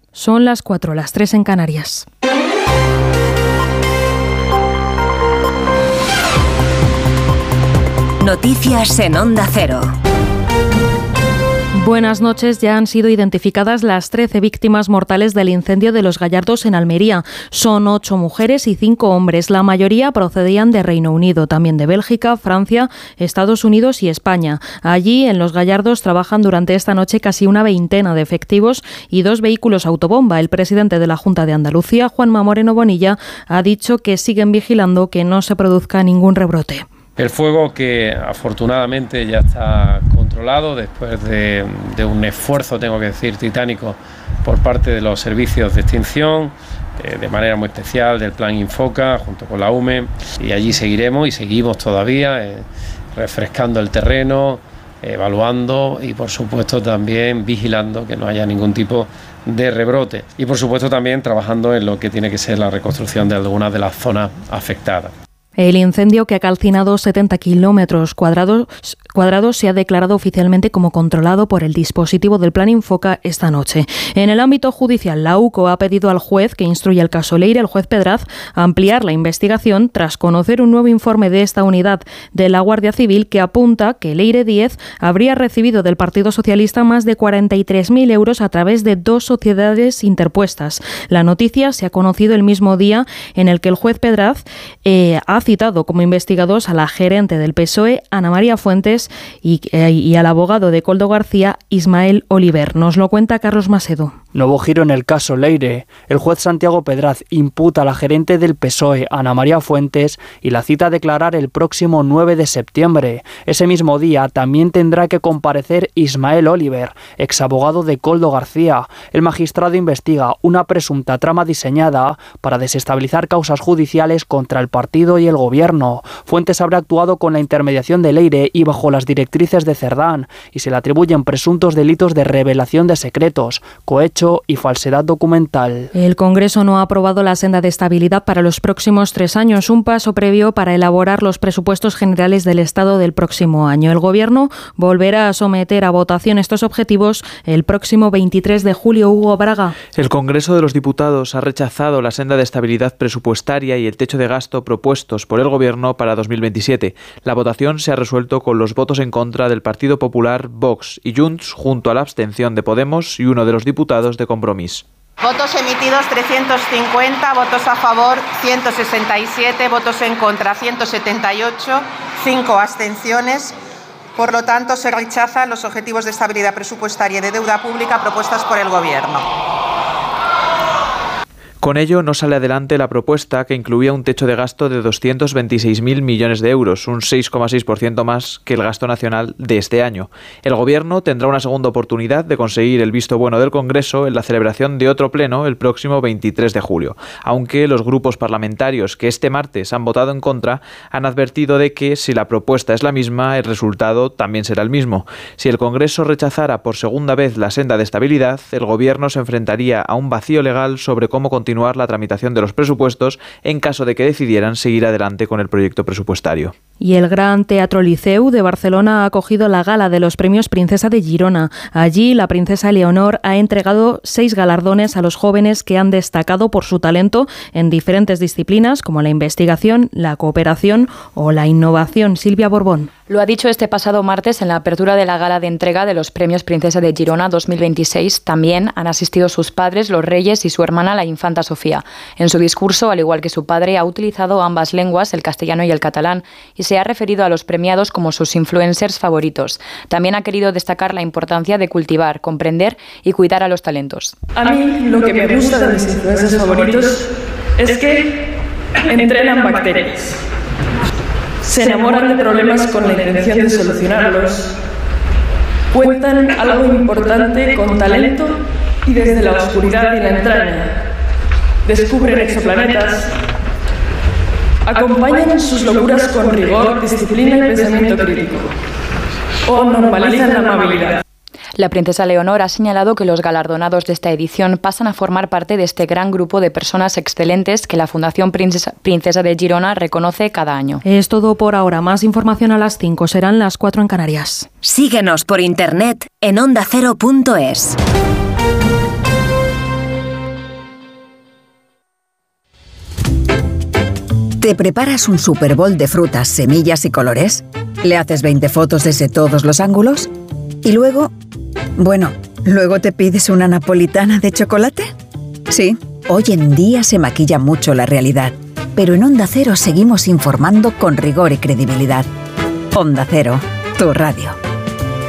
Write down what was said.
Son las 4, las 3 en Canarias. Noticias en Onda Cero. Buenas noches. Ya han sido identificadas las 13 víctimas mortales del incendio de Los Gallardos en Almería. Son 8 mujeres y 5 hombres. La mayoría procedían de Reino Unido, también de Bélgica, Francia, Estados Unidos y España. Allí, en Los Gallardos, trabajan durante esta noche casi una veintena de efectivos y 2 vehículos autobomba. El presidente de la Junta de Andalucía, Juanma Moreno Bonilla, ha dicho que siguen vigilando que no se produzca ningún rebrote. El fuego, que afortunadamente ya está controlado después de un esfuerzo, tengo que decir, titánico por parte de los servicios de extinción, de manera muy especial del Plan Infoca junto con la UME, y allí seguiremos y seguimos todavía refrescando el terreno, evaluando y por supuesto también vigilando que no haya ningún tipo de rebrote, y por supuesto también trabajando en lo que tiene que ser la reconstrucción de algunas de las zonas afectadas. El incendio, que ha calcinado 70 kilómetros cuadrados, se ha declarado oficialmente como controlado por el dispositivo del Plan Infoca esta noche. En el ámbito judicial, la UCO ha pedido al juez que instruye el caso Leire, el juez Pedraz, a ampliar la investigación tras conocer un nuevo informe de esta unidad de la Guardia Civil que apunta que Leire Díez habría recibido del Partido Socialista más de 43.000 euros a través de 2 sociedades interpuestas. La noticia se ha conocido el mismo día en el que el juez Pedraz ha citado como investigados a la gerente del PSOE, Ana María Fuentes, y al abogado de Koldo García, Ismael Oliver. Nos lo cuenta Carlos Macedo. Nuevo giro en el caso Leire. El juez Santiago Pedraz imputa a la gerente del PSOE, Ana María Fuentes, y la cita a declarar el próximo 9 de septiembre. Ese mismo día también tendrá que comparecer Ismael Oliver, exabogado de Koldo García. El magistrado investiga una presunta trama diseñada para desestabilizar causas judiciales contra el partido y el gobierno. Fuentes habrá actuado con la intermediación de Leire y bajo las directrices de Cerdán, y se le atribuyen presuntos delitos de revelación de secretos, cohecho y falsedad documental. El Congreso no ha aprobado la senda de estabilidad para los próximos 3 años, un paso previo para elaborar los presupuestos generales del Estado del próximo año. El Gobierno volverá a someter a votación estos objetivos el próximo 23 de julio. Hugo Braga. El Congreso de los Diputados ha rechazado la senda de estabilidad presupuestaria y el techo de gasto propuestos por el Gobierno para 2027. La votación se ha resuelto con los votos en contra del Partido Popular, Vox y Junts, junto a la abstención de Podemos y uno de los diputados de Compromís. Votos emitidos 350, votos a favor 167, votos en contra 178, 5 abstenciones. Por lo tanto, se rechazan los objetivos de estabilidad presupuestaria y de deuda pública propuestas por el Gobierno. Con ello no sale adelante la propuesta que incluía un techo de gasto de 226.000 millones de euros, un 6,6% más que el gasto nacional de este año. El Gobierno tendrá una segunda oportunidad de conseguir el visto bueno del Congreso en la celebración de otro pleno el próximo 23 de julio, aunque los grupos parlamentarios que este martes han votado en contra han advertido de que si la propuesta es la misma, el resultado también será el mismo. Si el Congreso rechazara por segunda vez la senda de estabilidad, el Gobierno se enfrentaría a un vacío legal sobre cómo continuar la tramitación de los presupuestos en caso de que decidieran seguir adelante con el proyecto presupuestario. Y el Gran Teatro Liceu de Barcelona ha acogido la gala de los premios Princesa de Girona. Allí, la princesa Leonor ha entregado 6 galardones a los jóvenes que han destacado por su talento en diferentes disciplinas como la investigación, la cooperación o la innovación. Silvia Borbón. Lo ha dicho este pasado martes en la apertura de la gala de entrega de los premios Princesa de Girona 2026. También han asistido sus padres, los reyes, y su hermana, la infanta Sofía. En su discurso, al igual que su padre, ha utilizado ambas lenguas, el castellano y el catalán, y se ha referido a los premiados como sus influencers favoritos. También ha querido destacar la importancia de cultivar, comprender y cuidar a los talentos. A mí lo que me gusta de mis influencers favoritos es que entrenan bacterias. Se enamoran de problemas con la intención de solucionarlos. Cuentan algo importante con talento y desde la oscuridad y la entraña. Descubren exoplanetas. Acompañan sus locuras con rigor, disciplina y pensamiento crítico. O normalizan la amabilidad. La princesa Leonor ha señalado que los galardonados de esta edición pasan a formar parte de este gran grupo de personas excelentes que la Fundación Princesa de Girona reconoce cada año. Es todo por ahora. Más información a las 5. Serán las 4 en Canarias. Síguenos por internet en ondacero.es. ¿Te preparas un Super Bowl de frutas, semillas y colores? ¿Le haces 20 fotos desde todos los ángulos? ¿Y luego? Bueno, ¿luego te pides una napolitana de chocolate? Sí, hoy en día se maquilla mucho la realidad, pero en Onda Cero seguimos informando con rigor y credibilidad. Onda Cero, tu radio.